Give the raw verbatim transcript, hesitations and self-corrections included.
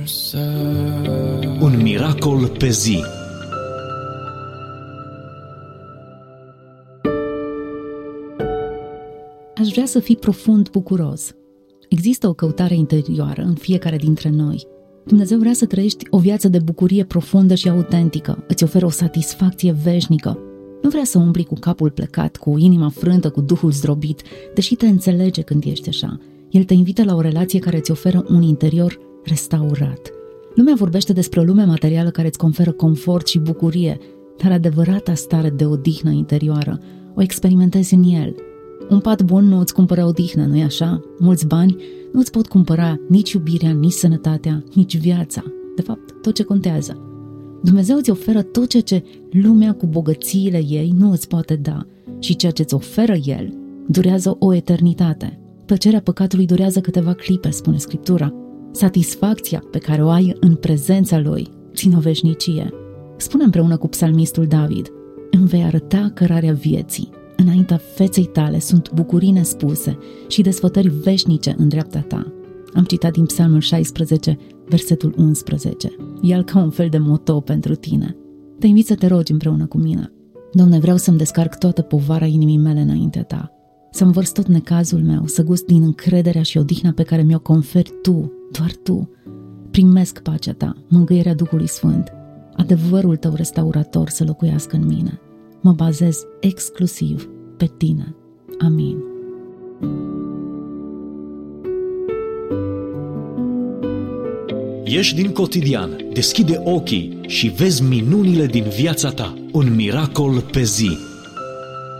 Un miracol pe zi. Aș vrea să fii profund bucuros. Există o căutare interioară în fiecare dintre noi. Dumnezeu vrea să trăiești o viață de bucurie profundă și autentică. Îți oferă o satisfacție veșnică. Nu vrea să umbli cu capul plecat, cu inima frântă, cu duhul zdrobit, deși te înțelege când ești așa. El te invită la o relație care îți oferă un interior restaurat. Lumea vorbește despre o lume materială care îți conferă confort și bucurie, dar adevărata stare de odihnă interioară o experimentezi în el. Un pat bun nu îți cumpără odihnă, nu-i așa? Mulți bani nu îți pot cumpăra nici iubirea, nici sănătatea, nici viața. De fapt, tot ce contează. Dumnezeu îți oferă tot ceea ce lumea cu bogățiile ei nu îți poate da și ceea ce îți oferă El durează o eternitate. Plăcerea păcatului durează câteva clipe, spune Scriptura. Satisfacția pe care o ai în prezența Lui ține o veșnicie. Spune împreună cu psalmistul David: îmi vei arăta cărarea vieții. Înaintea feței tale sunt bucurii nespuse și desfătări veșnice în dreapta ta. Am citat din Psalmul șaisprezece, versetul unsprezece. El ca un fel de moto pentru tine. Te invit să te rogi împreună cu mine. Doamne, vreau să-mi descarc toată povara inimii mele înaintea ta, să învărs tot necazul meu, să gust din încrederea și odihna pe care mi-o conferi tu, doar tu. Primesc pacea ta, mângâierea Duhului Sfânt, adevărul tău restaurator să locuiască în mine. Mă bazez exclusiv pe tine. Amin. Ieși din cotidian, deschide ochii și vezi minunile din viața ta. Un miracol pe zi.